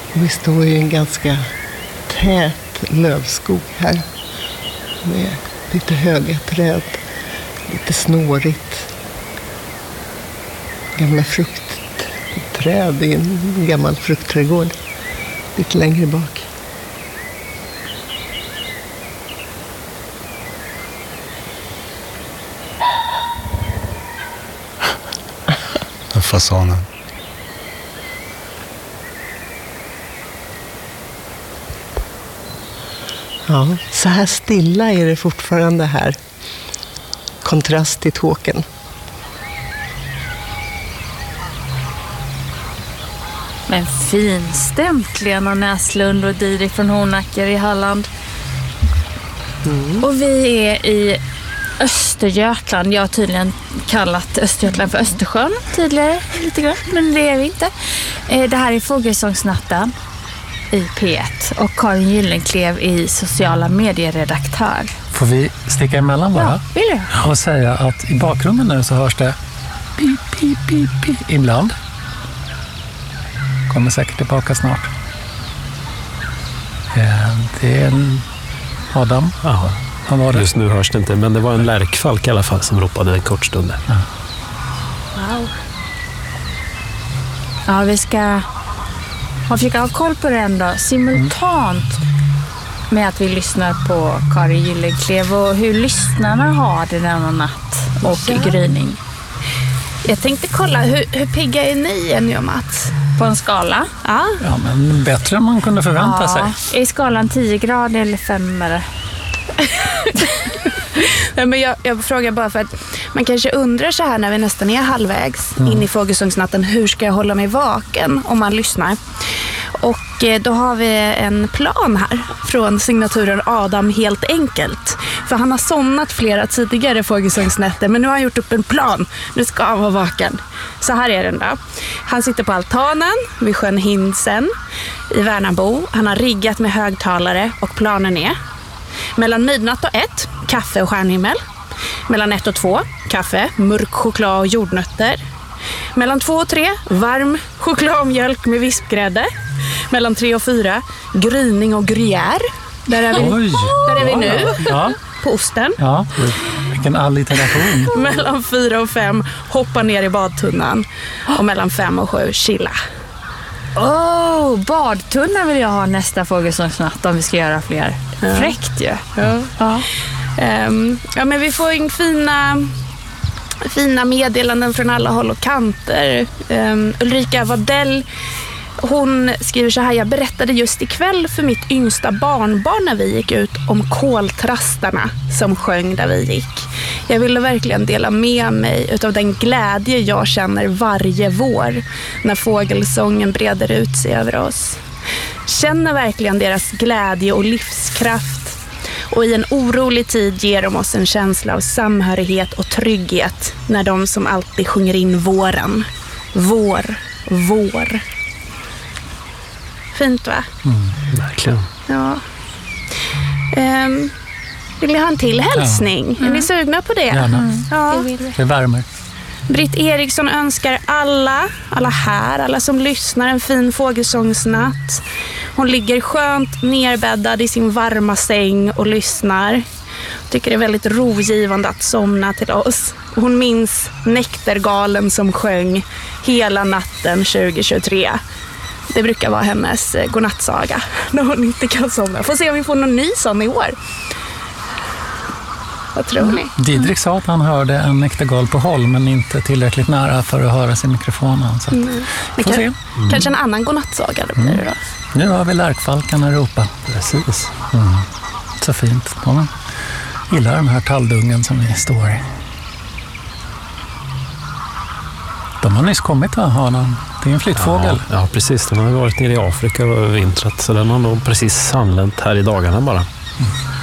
Vi står i en ganska tät lövskog här med lite höga träd, lite snårigt. Gamla fruktträd i en gammal fruktträdgård lite längre bak. Fasanen. Ja, så här stilla är det fortfarande här. Kontrast till Tåkern. Men finstämt, Lena Näslund och Didrik från Hornacker i Halland. Och vi är i Östergötland. Jag har tydligen kallat Östergötland för Östersjön tidigare lite grann, men det är vi inte. Det här är Fågelsångsnatten i P1 och Karin Gyllenklev i sociala medieredaktör. Får vi sticka emellan bara? Ja, vill du? Och säga att i bakgrunden nu så hörs det pip, pip, pip, pip ibland. Kommer säkert tillbaka snart. Det är Adam. Ja. Just nu hörs det inte, men det var en lärkfalk i alla fall som ropade en kort stund där. Ja. Wow. Ja, vi ska försöka ha koll på den då, simultant med att vi lyssnar på Karin Gyllenklev och hur lyssnarna har det denna natt och gryning. Jag tänkte kolla, hur pigga är ni, Jenny och Mats? På en skala? Ja. Ja, men bättre än man kunde förvänta sig. Är skalan 10 grader eller 5 eller? Nej, men jag frågar bara för att man kanske undrar så här när vi nästan är halvvägs in i Fågelsångsnatten, hur ska jag hålla mig vaken om man lyssnar? Och då har vi en plan här från signaturen Adam helt enkelt. För han har somnat flera tidigare Fågelsångsnätter, men nu har han gjort upp en plan. Nu ska han vara vaken. Så här är den då. Han sitter på altanen vid sjön Hindsen i Värnamo. Han har riggat med högtalare och planen är: mellan midnatt och 1, kaffe och stjärnhimmel. Mellan 1 och 2, kaffe, mörk choklad och jordnötter. Mellan 2 och 3, varm chokladmjölk med vispgrädde. Mellan 3 och 4, gryning och gruyère. Där är vi nu, Ja. på osten. Ja, vilken alliteration. Mellan 4 och 5, hoppa ner i badtunnan. Och mellan 5 och 7, chilla. Badtunna vill jag ha nästa Fågelsångsnatt om vi ska göra fler. Ja. Fräckt ju. Ja. Ja, men vi får in fina meddelanden från alla håll och kanter. Ulrika Wadell, hon skriver så här: jag berättade just ikväll för mitt yngsta barnbarn när vi gick ut om koltrastarna som sjöng där vi gick. Jag ville verkligen dela med mig utav den glädje jag känner varje vår när fågelsången breder ut sig över oss. Känner verkligen deras glädje och livskraft, och i en orolig tid ger de oss en känsla av samhörighet och trygghet när de som alltid sjunger in våren. Vår. Fint, va? Verkligen. Ja. Vill ni ha en till hälsning? Är ni sugna på det? Gärna. Ja. Det värmer. Britt Eriksson önskar alla som lyssnar en fin fågelsångsnatt. Hon ligger skönt nerbäddad i sin varma säng och lyssnar. Tycker det är väldigt rogivande att somna till oss. Hon minns Näktergalen som sjöng hela natten 2023. Det brukar vara hennes godnattsaga när hon inte kan somna. Får se om vi får någon ny sån i år. Vad tror ni? Didrik sa att han hörde en näktergal på håll, men inte tillräckligt nära för att höra sig i mikrofonen. Så får se. Kanske en annan godnattsaga då blir det då. Nu har vi lärkfalkarna ropa. Precis. Så fint. De gillar den här talldungen som vi står i. De har nyss kommit, va? Det är en flyttfågel. Ja, precis. De har varit nere i Afrika och vintrat, så den har nog precis anlänt här i dagarna bara.